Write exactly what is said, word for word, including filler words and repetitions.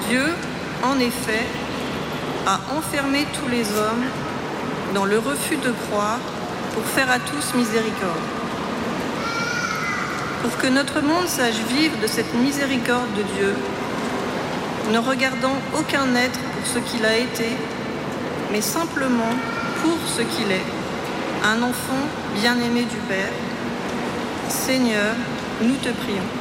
Dieu, en effet, a enfermé tous les hommes dans le refus de croire pour faire à tous miséricorde. Pour que notre monde sache vivre de cette miséricorde de Dieu, ne regardant aucun être pour ce qu'il a été, mais simplement pour ce qu'il est, un enfant bien-aimé du Père. Seigneur, nous te prions.